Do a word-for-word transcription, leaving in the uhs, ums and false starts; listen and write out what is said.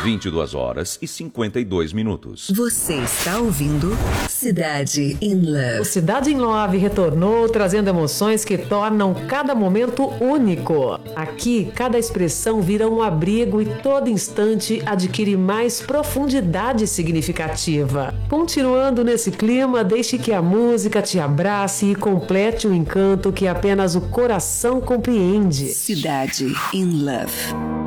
vinte e duas horas e cinquenta e dois minutos. Você está ouvindo Cidade in Love. O Cidade in Love retornou trazendo emoções que tornam cada momento único. Aqui, cada expressão vira um abrigo e todo instante adquire mais profundidade significativa. Continuando nesse clima, deixe que a música te abrace e complete o encanto que apenas o coração compreende. Cidade in Love.